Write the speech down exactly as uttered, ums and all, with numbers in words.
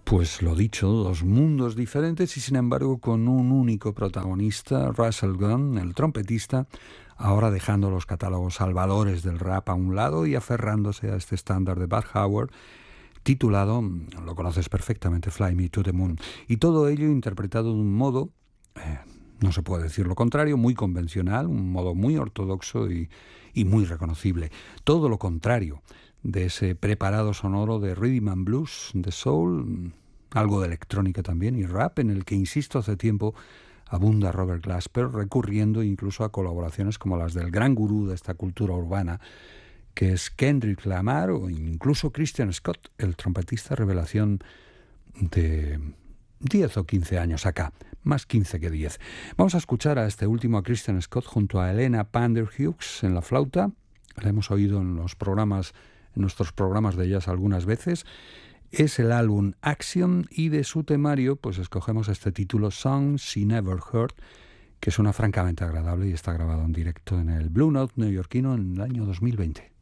Pues lo dicho, dos mundos diferentes y sin embargo con un único protagonista, Russell Gunn, el trompetista, ahora dejando los catálogos salvadores del rap a un lado y aferrándose a este estándar de Bud Howard, titulado, lo conoces perfectamente, Fly Me to the Moon. Y todo ello interpretado de un modo, eh, no se puede decir lo contrario, muy convencional, un modo muy ortodoxo y, y muy reconocible. Todo lo contrario de ese preparado sonoro de rhythm and blues, de soul, algo de electrónica también y rap, en el que, insisto, hace tiempo abunda Robert Glasper, recurriendo incluso a colaboraciones como las del gran gurú de esta cultura urbana, que es Kendrick Lamar, o incluso Christian Scott, el trompetista revelación de diez o quince años acá, más quince que diez. Vamos a escuchar a este último, a Christian Scott, junto a Elena Panderhughes en la flauta. La hemos oído en los programas, en nuestros programas de jazz algunas veces. Es el álbum Action y de su temario pues escogemos este título, Songs She Never Heard, que suena francamente agradable y está grabado en directo en el Blue Note neoyorquino en el año dos mil veinte.